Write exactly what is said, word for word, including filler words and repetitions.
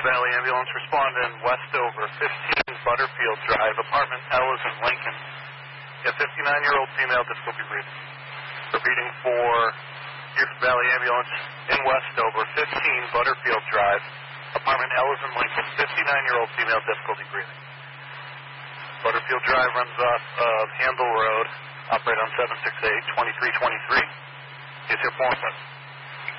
Valley Ambulance, responding Westover, fifteen Butterfield Drive, apartment L is in Lincoln. A fifty-nine-year-old female, difficulty breathing. Repeating for Houston Valley Ambulance in Westover, fifteen Butterfield Drive, apartment L is in Lincoln, fifty-nine-year-old female, difficulty breathing. Butterfield Drive runs off of Handle Road, operate on seven six eight, twenty-three twenty-three. Is your point?